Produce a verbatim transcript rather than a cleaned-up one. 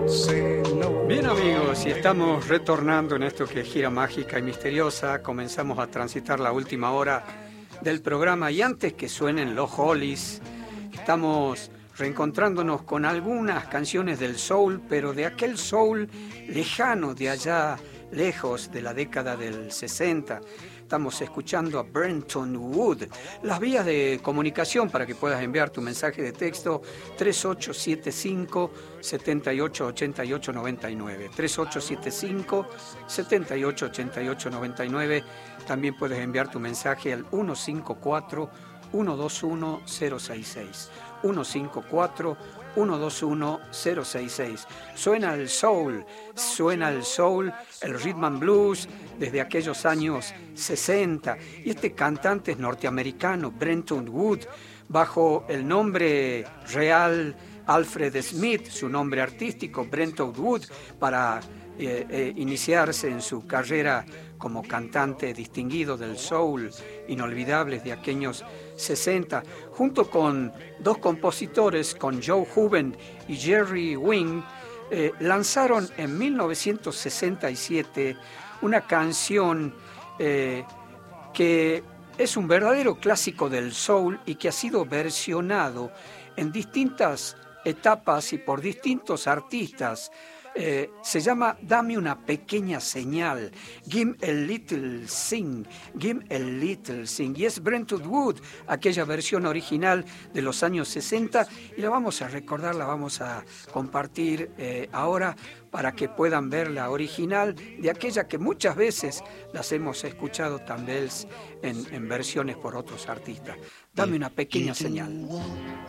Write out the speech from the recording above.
Bien amigos, y estamos retornando en esto que es Gira Mágica y Misteriosa. Comenzamos a transitar la última hora del programa y antes que suenen los Hollies, estamos reencontrándonos con algunas canciones del soul, pero de aquel soul lejano, de allá lejos de la década del sesenta. Estamos escuchando a Brenton Wood. Las vías de comunicación para que puedas enviar tu mensaje de texto: tres ocho siete cinco, siete ocho ocho ocho nueve nueve. tres ocho siete cinco, siete ocho ocho ocho nueve nueve. También puedes enviar tu mensaje al uno cinco cuatro, uno dos uno, cero seis seis. uno cinco cuatro, uno dos uno, cero seis seis. Suena el soul, suena el soul, el rhythm and blues desde aquellos años sesenta. Y este cantante es norteamericano, Brenton Wood, bajo el nombre real Alfred Smith, su nombre artístico Brenton Wood, para eh, eh, iniciarse en su carrera como cantante distinguido del soul, inolvidables de aquellos sesenta, junto con dos compositores, con Joe Huben y Jerry Wing, eh, lanzaron en mil novecientos sesenta y siete una canción eh, que es un verdadero clásico del soul y que ha sido versionado en distintas etapas y por distintos artistas. Eh, se llama Dame una pequeña señal, Give a Little Sing, Give a Little Sing, y es Brenton Wood, aquella versión original de los años sesenta, y la vamos a recordar, la vamos a compartir eh, ahora para que puedan ver la original de aquella que muchas veces las hemos escuchado también en, en versiones por otros artistas. Dame una pequeña señal.